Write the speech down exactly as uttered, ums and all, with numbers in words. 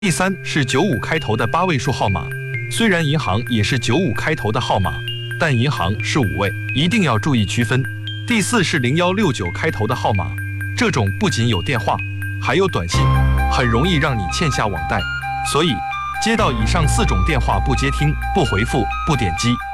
第三是九五开头的八位数号码，虽然银行也是九五开头的号码，但银行是五位，一定要注意区分。第四是零一六九开头的号码，这种不仅有电话，还有短信，很容易让你欠下网贷，所以接到以上四种电话不接听、不回复、不点击，